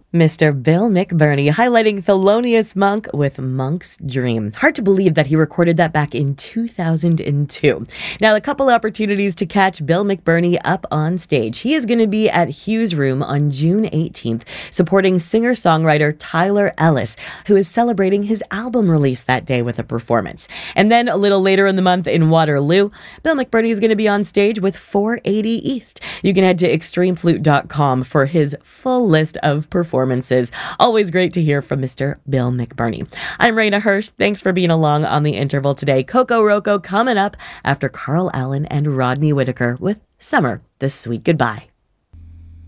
Mr. Bill McBurney highlighting Thelonious Monk with Monk's Dream. Hard to believe that he recorded that back in 2002. Now, a couple opportunities to catch Bill McBurney up on stage. He is going to be at Hughes Room on June 18th, supporting singer-songwriter Tyler Ellis, who is celebrating his album release that day with a performance. And then a little later in the month in Waterloo, Bill McBurney is going to be on stage with 480 East. You can head to extremeflute.com for his full list of performances. Always great to hear from Mr. Bill McBurney. I'm Raina Hirsch. Thanks for being along on the interval today. Coco Roco coming up after Carl Allen and Rodney Whitaker with Summer, the Sweet Goodbye.